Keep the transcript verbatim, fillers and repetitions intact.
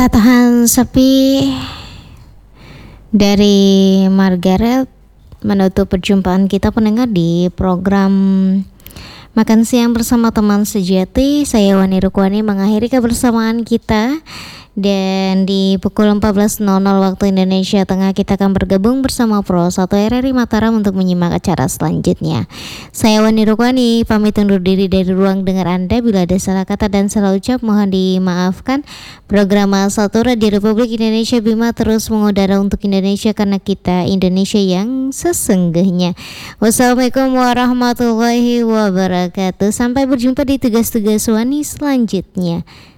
Tatahan sepi dari Margaret menutup perjumpaan kita pendengar di program Makan Siang bersama teman sejati. Saya Wani Rukwani mengakhiri kebersamaan kita. Dan di pukul empat belas nol nol waktu Indonesia Tengah kita akan bergabung bersama Pro satu R R I Mataram untuk menyimak acara selanjutnya. Saya Wani Rukwani pamit undur diri dari ruang dengar Anda. Bila ada salah kata dan salah ucap mohon dimaafkan. Program satu Radio Republik Indonesia Bima terus mengudara untuk Indonesia karena kita Indonesia yang sesungguhnya. Wassalamualaikum warahmatullahi wabarakatuh. Sampai berjumpa di tugas-tugas Wani selanjutnya.